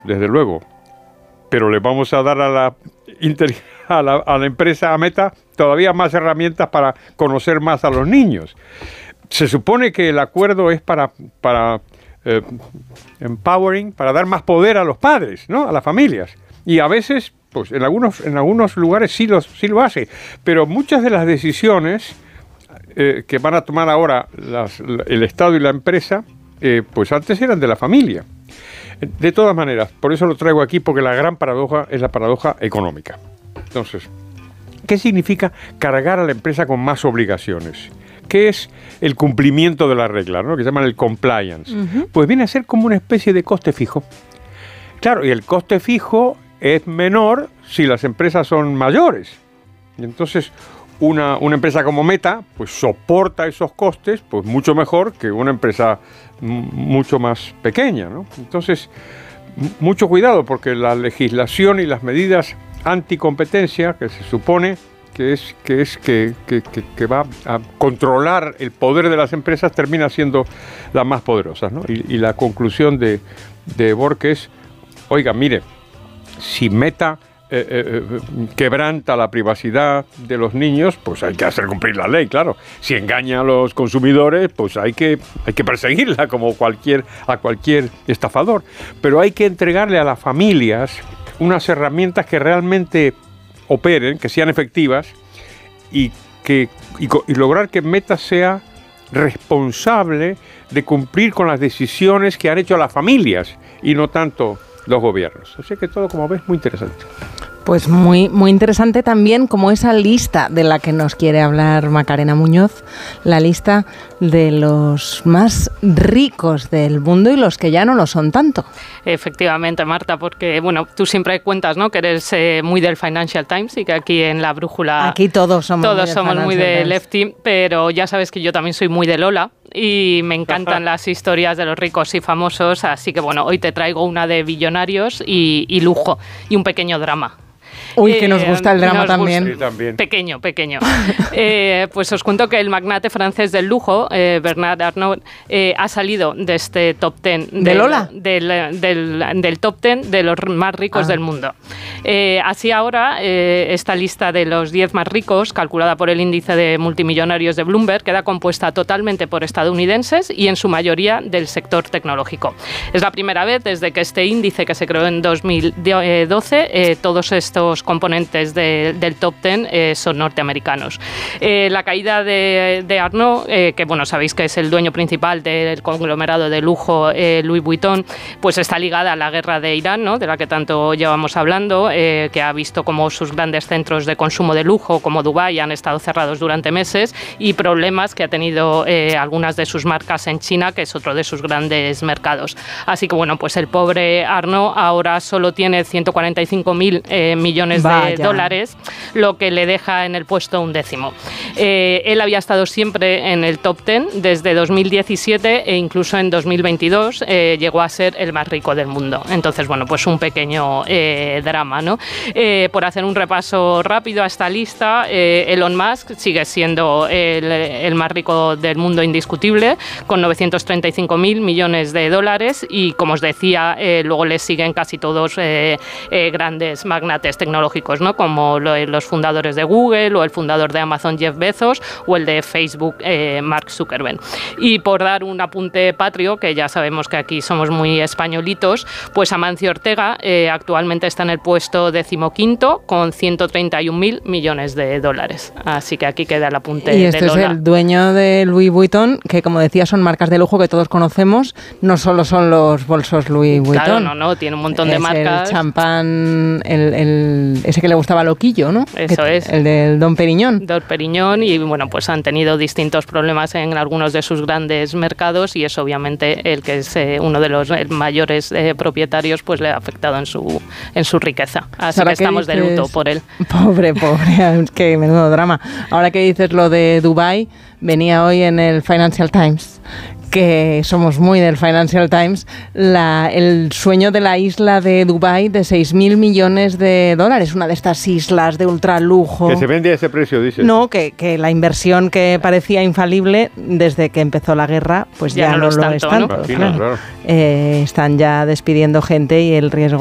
desde luego, pero le vamos a dar a la empresa, a Meta, todavía más herramientas para conocer más a los niños. Se supone que el acuerdo es para empowering, para dar más poder a los padres, ¿no? A las familias. Y a veces, pues en algunos lugares sí lo hace, pero muchas de las decisiones que van a tomar ahora el Estado y la empresa, pues antes eran de la familia. De todas maneras, por eso lo traigo aquí, porque la gran paradoja es la paradoja económica. Entonces, ¿qué significa cargar a la empresa con más obligaciones? ¿Qué es el cumplimiento de la regla, ¿no? Que se llama el compliance? Uh-huh. Pues viene a ser como una especie de coste fijo. Claro, y el coste fijo es menor si las empresas son mayores. Y entonces, una empresa como Meta, pues soporta esos costes, pues mucho mejor que una empresa mucho más pequeña, ¿no? Entonces, mucho cuidado, porque la legislación y las medidas anticompetencia, que se supone que va a controlar el poder de las empresas, termina siendo las más poderosas, ¿no? Y la conclusión de Borges es, oiga, mire, si Meta quebranta la privacidad de los niños, pues hay que hacer cumplir la ley, claro. Si engaña a los consumidores, pues hay que perseguirla como a cualquier estafador. Pero hay que entregarle a las familias unas herramientas que realmente operen, que sean efectivas y lograr que Meta sea responsable de cumplir con las decisiones que han hecho las familias y no tanto los gobiernos. Así que todo, como ves, muy interesante. Pues muy, muy interesante también como esa lista de la que nos quiere hablar Macarena Muñoz, la lista de los más ricos del mundo y los que ya no lo son tanto. Efectivamente, Marta, porque bueno, tú siempre cuentas, ¿no?, que eres muy del Financial Times y que aquí en la brújula aquí todos somos muy de Lefty, pero ya sabes que yo también soy muy de Lola y me encantan las historias de los ricos y famosos, así que bueno, hoy te traigo una de billonarios y lujo y un pequeño drama. Uy, que nos gusta el drama también. Sí, también. Pequeño. Pues os cuento que el magnate francés del lujo, Bernard Arnault, ha salido de este top 10 ¿De Lola? Del top 10 de los más ricos del mundo. Así ahora, esta lista de los 10 más ricos, calculada por el índice de multimillonarios de Bloomberg, queda compuesta totalmente por estadounidenses y en su mayoría del sector tecnológico. Es la primera vez desde que este índice, que se creó en 2012, todos estos componentes del top 10 son norteamericanos. La caída de Arnault, que bueno, sabéis que es el dueño principal del conglomerado de lujo Louis Vuitton, pues está ligada a la guerra de Irán, ¿no?, de la que tanto llevamos hablando, que ha visto como sus grandes centros de consumo de lujo, como Dubái, han estado cerrados durante meses, y problemas que ha tenido algunas de sus marcas en China, que es otro de sus grandes mercados. Así que bueno, pues el pobre Arnault ahora solo tiene 145.000 millones de dólares, lo que le deja en el puesto 11º. Él había estado siempre en el top 10 desde 2017 e incluso en 2022 llegó a ser el más rico del mundo. Entonces, bueno, pues un pequeño drama, ¿no? Por hacer un repaso rápido a esta lista, Elon Musk sigue siendo el más rico del mundo indiscutible, con 935.000 millones de dólares, y como os decía, luego le siguen casi todos grandes magnates tecnológicos, ¿no?, como los fundadores de Google o el fundador de Amazon, Jeff Bezos, o el de Facebook, Mark Zuckerberg. Y por dar un apunte patrio, que ya sabemos que aquí somos muy españolitos, pues Amancio Ortega actualmente está en el puesto 15º con 131.000 millones de dólares. Así que aquí queda el apunte de Lola. Y este es el dueño de Louis Vuitton, que como decía son marcas de lujo que todos conocemos, no solo son los bolsos Louis Vuitton. Claro, no, tiene un montón de marcas. El champán, ese que le gustaba Loquillo, ¿no? Eso es. El del Dom Perignon. Dom Perignon, y bueno, pues han tenido distintos problemas en algunos de sus grandes mercados, y es obviamente el que es uno de los mayores propietarios, pues le ha afectado en su riqueza. Así que estamos de luto por él. Pobre, es que menudo drama. Ahora que dices lo de Dubái, venía hoy en el Financial Times que somos muy del Financial Times, el sueño de la isla de Dubái de 6.000 millones de dólares, una de estas islas de ultralujo. Que se vende a ese precio, dices. No, que la inversión que parecía infalible desde que empezó la guerra, pues ya no lo es tanto. ¿no? Claro. Están ya despidiendo gente y el riesgo